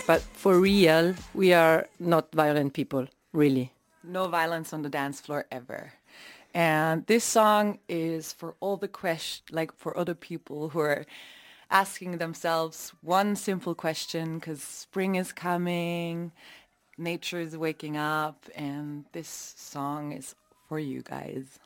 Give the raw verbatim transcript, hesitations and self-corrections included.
But for real, we are not violent people, really. No violence on the dance floor ever. And this song is for all the question, like for other people who are asking themselves one simple question, because spring is coming, nature is waking up, and this song is for you guys.